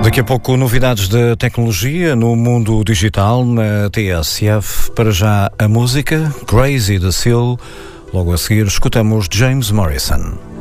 Daqui a pouco, novidades da tecnologia no mundo digital na TSF. Para já, a música Crazy da Seal. Logo a seguir, escutamos James Morrison.